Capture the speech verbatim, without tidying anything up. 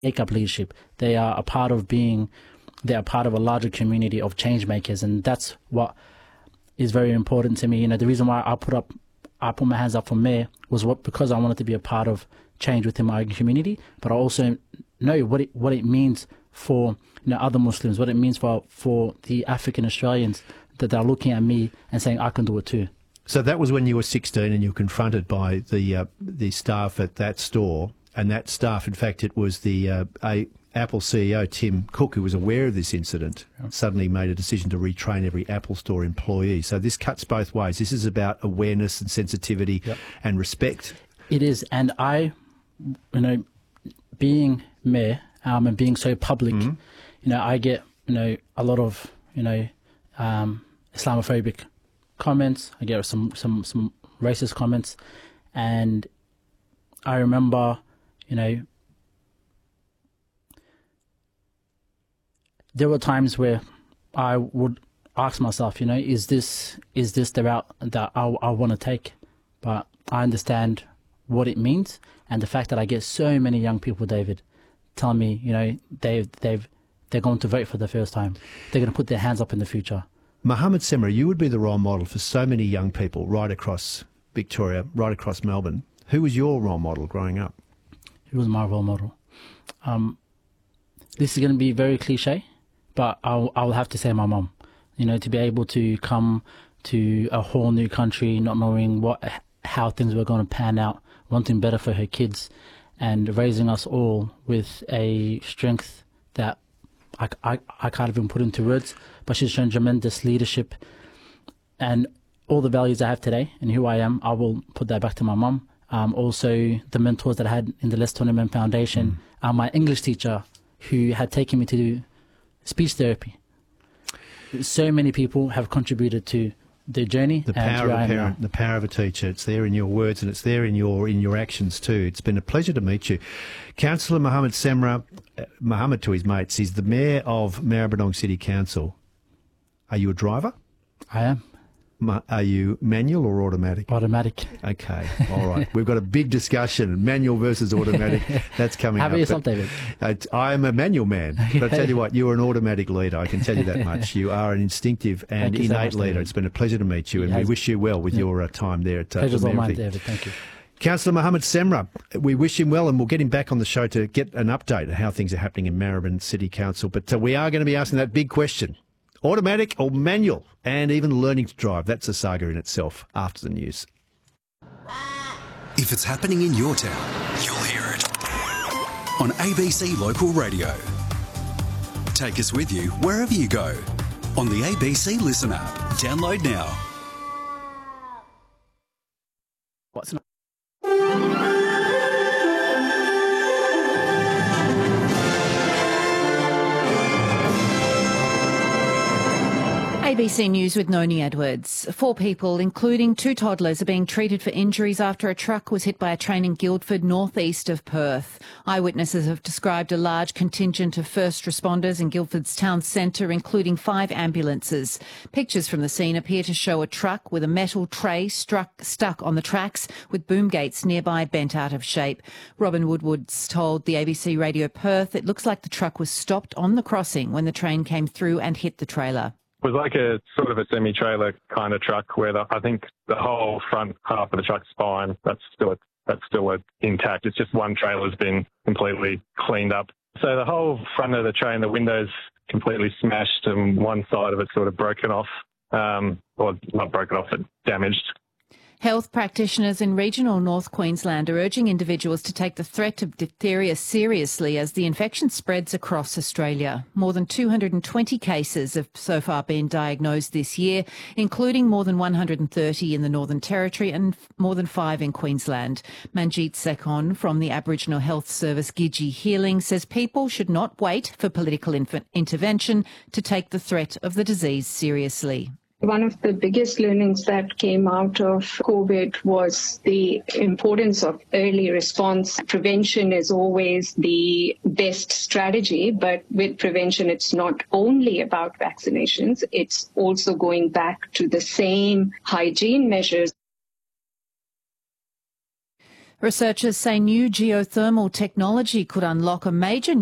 take up leadership. They are a part of being, they are part of a larger community of change makers, and that's what is very important to me. You know, the reason why I put up, I put my hands up for mayor was what because I wanted to be a part of change within my community, but I also know what it what it means for you know other Muslims, what it means for for the African Australians that they're looking at me and saying I can do it too. So that was when you were sixteen and you were confronted by the uh, the staff at that store, and that staff, in fact, it was the uh, a Apple C E O, Tim Cook, who was aware of this incident, yeah. suddenly made a decision to retrain every Apple Store employee. So this cuts both ways. This is about awareness and sensitivity yep. and respect. It is, and I, you know, being mayor um, and being so public, mm-hmm. you know, I get, you know, a lot of, you know, um, Islamophobic comments. I get some, some, some racist comments. And I remember, you know, there were times where I would ask myself, you know, is this is this the route that I, I want to take? But I understand what it means, and the fact that I get so many young people, David, tell me, you know, they've they've they're going to vote for the first time. They're going to put their hands up in the future. Mohammed Semra, you would be the role model for so many young people right across Victoria, right across Melbourne. Who was your role model growing up? Who was my role model? Um, this is going to be very cliche, but I'll, I'll have to say my mum. You know, to be able to come to a whole new country, not knowing what, how things were going to pan out, wanting better for her kids, and raising us all with a strength that I, I, I can't even put into words, but she's shown tremendous leadership. And all the values I have today and who I am, I will put that back to my mum. Um, also, the mentors that I had in the Les Tourneman Foundation, mm. uh, my English teacher who had taken me to do speech therapy. So many people have contributed to the journey. The power of a parent, the power of a teacher. It's there in your words and it's there in your in your actions too. It's been a pleasure to meet you. Councillor Mohammed Semra, uh, Mohammed to his mates, is the Mayor of Maribyrnong City Council. Are you a driver? I am. Are you manual or automatic? Automatic. Okay, all right. We've got a big discussion, manual versus automatic. That's coming How up. How about yourself, David? I am a manual man, but I tell you what, you're an automatic leader. I can tell you that much. You are an instinctive and innate so much, leader. David. It's been a pleasure to meet you, and we wish you well with yeah. your uh, time there at uh, Pleasure's all mine, David. Thank you. Councillor Mohammed Semra, we wish him well, and we'll get him back on the show to get an update of how things are happening in Maribyrnong City Council. But uh, we are going to be asking that big question. Automatic or manual, and even learning to drive. That's a saga in itself after the news. If it's happening in your town, you'll hear it on A B C Local Radio. Take us with you wherever you go on the A B C Listen app. Download now. What's not? A B C News with Noni Edwards. Four people, including two toddlers, are being treated for injuries after a truck was hit by a train in Guildford, northeast of Perth. Eyewitnesses have described a large contingent of first responders in Guildford's town centre, including five ambulances. Pictures from the scene appear to show a truck with a metal tray struck, stuck on the tracks, with boom gates nearby bent out of shape. Robin Woodward's told the A B C Radio Perth it looks like the truck was stopped on the crossing when the train came through and hit the trailer. It was like a sort of a semi-trailer kind of truck where the, I think the whole front half of the truck's spine, that's still that's still intact. It's just one trailer's been completely cleaned up. So the whole front of the train, the windows completely smashed and one side of it sort of broken off, um, or not broken off, but damaged. Health practitioners in regional North Queensland are urging individuals to take the threat of diphtheria seriously as the infection spreads across Australia. More than two hundred twenty cases have so far been diagnosed this year, including more than one hundred thirty in the Northern Territory and more than five in Queensland. Manjeet Sekon from the Aboriginal Health Service Gidgee Healing says people should not wait for political inf- intervention to take the threat of the disease seriously. One of the biggest learnings that came out of COVID was the importance of early response. Prevention is always the best strategy, but with prevention, it's not only about vaccinations, it's also going back to the same hygiene measures. Researchers say new geothermal technology could unlock a major